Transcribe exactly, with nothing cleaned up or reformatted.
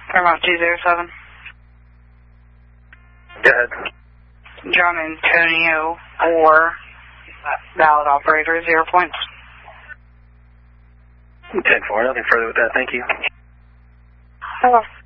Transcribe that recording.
Paramount two zero seven. Go ahead. John Antonio or valid operator, zero points. ten four, nothing further with that, thank you. Hello.